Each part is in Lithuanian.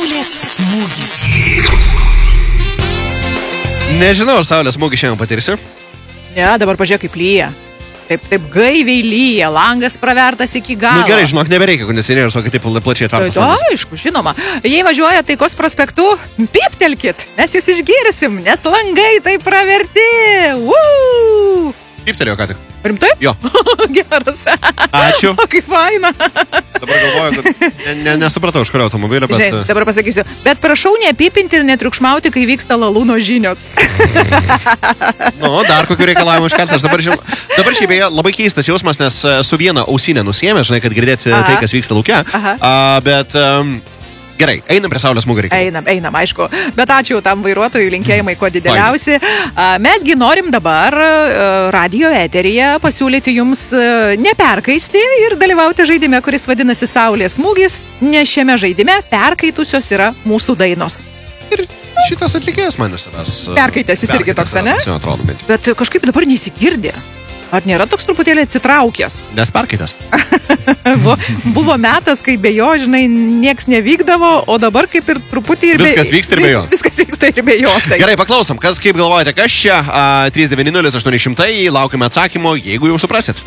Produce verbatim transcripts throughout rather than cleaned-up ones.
Saulės smūgis. Nežinau, ar saulės smūgį šiandien patirsiu. Ne, dabar pažiūrėk, kaip lyja. Taip, taip gaiviai lyja, langas pravertas iki galo. Nu gerai, žinok, nebereikia kondicionieriaus, o kad taip plačiai atvertas Tai langas. aišku, žinoma. Jei važiuoja Taikos prospektu, pyptelkit, mes jūs išgirsim, nes langai tai praverti. Uuu! Pyptelėjo ką tik. Rimtai? Jo. Geras. Ačiū. O kaip faina. Dabar galvoju, kad ne, ne, nesupratau iš kurio automobilio, bet... Žinai, dabar pasakysiu. Bet prašau nepypinti ir netriukšmauti, kai vyksta lalūno žinios. Nu, dar kokių reikalavimų iškeltas. Aš dabar, žin... dabar šiaip beje labai keistas jausmas, nes e, su viena ausinė nusiėmė, žinai, kad girdėti Aha. tai, kas vyksta lauke. A, bet... Um, Gerai, einam prie saulės smūgio reikalų. Einam, einam, aišku. Bet ačiū tam vairuotojui, linkėjimai kuo dideliausi. A, Mesgi norim dabar a, radio eteryje pasiūlyti jums a, neperkaisti ir dalyvauti žaidime, kuris vadinasi Saulės smūgis, nes šiame žaidime perkaitusios yra mūsų dainos. Ir šitas atlikėjas man iš savęs... e, Perkaitęs jis irgi toks, ane? Man atrodo, bent jau. Bet kažkaip dabar nesigirdė. Ar nėra toks truputėlį atsitraukęs? Nes perkaitęs. Buvo, buvo metas, kai be jo, žinai, nieks nevykdavo, o dabar kaip ir truputį ir be... Viskas vyksta ir be jo. Vis, viskas vyksta ir be jo. Tai. Gerai, paklausom, kas kaip galvojate, kas čia a, trys devyni nulis aštuoni šimtai, laukime atsakymo, jeigu jau suprasit.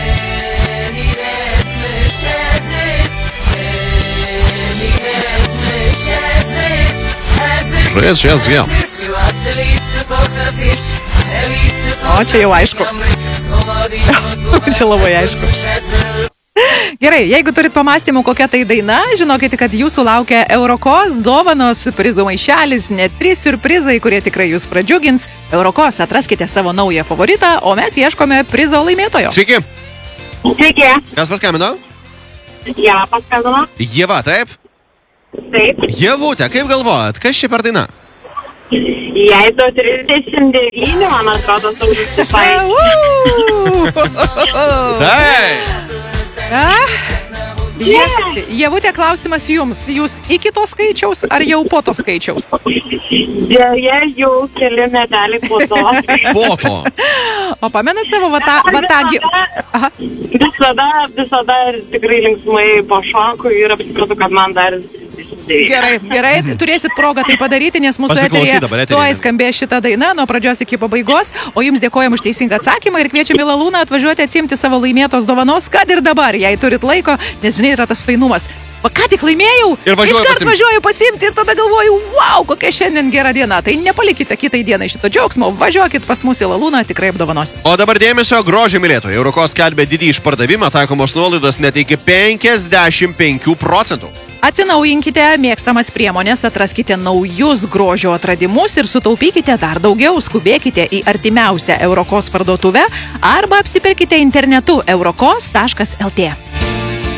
Žiūrės, žiūrės, žiūrės. O, čia jau aišku. Čia labai aišku. Gerai, jeigu turit pamastymų, kokia tai daina, žinokite, kad jūsų laukia Eurokos dovanos, prizų maišelis, net trys siurprizai, kurie tikrai jūs pradžiugins. Eurokos, atraskite savo naują favoritą, o mes ieškome prizo laimėtojo. Sveiki. Sveiki. Kas paskambino? Ja, paskambino. Ieva, taip? Taip. Ievutė, kaip galvojat, kas čia per daina? Jei to trisdešimt devyni, man atrodo, saulis stipai. Taip. Je- Ievutė, klausimas jums. Jūs iki to skaičiaus ar jau po to skaičiaus? Dėja, jau keli meteliai po to. Po to. O pamenat savo va tą... Va tą gi... Aha. Visada, visada tikrai linksmai po šoku ir apsipratu, kad man dar... Gerai, gerai, turėsit progą tai padaryti, nes mūsų Pasiklausyt dabar eteryje eteryje. tuoj skambės šitą dainą nuo pradžios iki pabaigos, o jums dėkojam už teisingą atsakymą ir kviečiam į Lalūną atvažiuoti atsimti savo laimėtos dovanos, kad ir dabar, jei turit laiko, nes žinai, yra tas fainumas. Va ką tik laimėjau, Ir važiuoju iškart pasiimt. važiuoju pasimti ir tada galvoju, wow, kokia šiandien gera diena. Tai nepalikite kitai dienai šito džiaugsmo, važiuokit pas mus į Lalūną, tikrai apdovanos. O dabar dėmesio, grožio mylėtojai. Eurokos skelbia didį išpardavimą, taikomos nuolaidos net iki penkiasdešimt penkių procentų. Atsinaujinkite mėgstamas priemonės, atraskite naujus grožio atradimus ir sutaupykite dar daugiau. Skubėkite į artimiausią Eurokos parduotuvę arba apsipirkite internetu eurokos taškas lt.